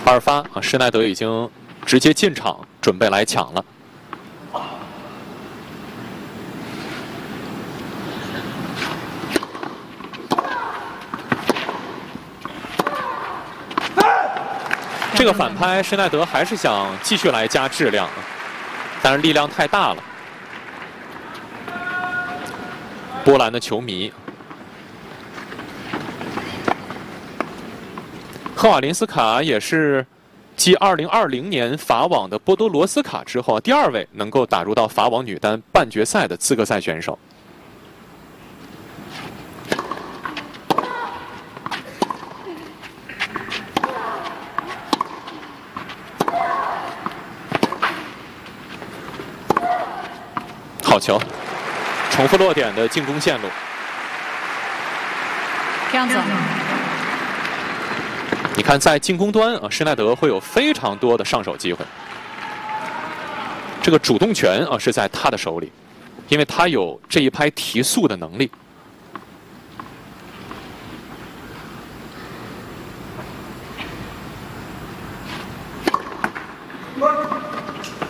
2发啊，施耐德已经直接进场，准备来抢了。这个反拍，施耐德还是想继续来加质量，但是力量太大了。波兰的球迷，赫瓦林斯卡也是继2020年法网的波多罗斯卡之后第2位能够打入到法网女单半决赛的资格赛选手。好球！重复落点的进攻线路。你看，在进攻端啊，施耐德会有非常多的上手机会。这个主动权啊是在他的手里，因为他有这一拍提速的能力。